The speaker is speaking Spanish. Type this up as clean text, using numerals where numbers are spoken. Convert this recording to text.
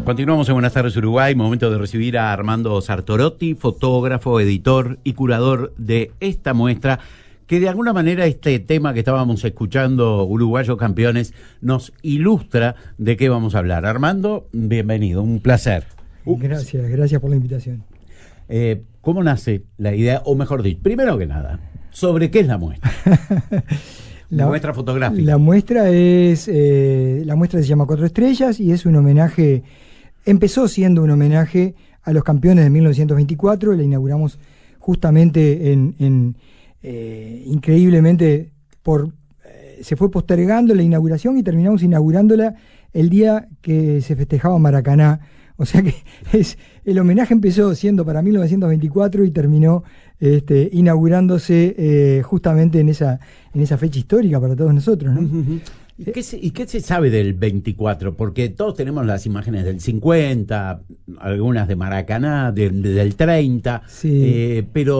Continuamos en Buenas tardes Uruguay, momento de recibir a Armando Sartorotti, fotógrafo, editor y curador de esta muestra, que de alguna manera este tema que estábamos escuchando, Uruguayos Campeones, nos ilustra de qué vamos a hablar. Armando, bienvenido, un placer. Gracias por la invitación. ¿Cómo nace la idea, o mejor dicho, primero que nada, sobre qué es la muestra? La muestra fotográfica. La muestra se llama 4 Estrellas y es un homenaje, empezó siendo un homenaje a los campeones de 1924, la inauguramos justamente increíblemente se fue postergando la inauguración y terminamos inaugurándola el día que se festejaba Maracaná. O sea que el homenaje empezó siendo para 1924 y terminó inaugurándose justamente en esa fecha histórica para todos nosotros, ¿no? Uh-huh. ¿Y qué se sabe del 24? Porque todos tenemos las imágenes del 50, algunas de Maracaná, del 30, sí. Pero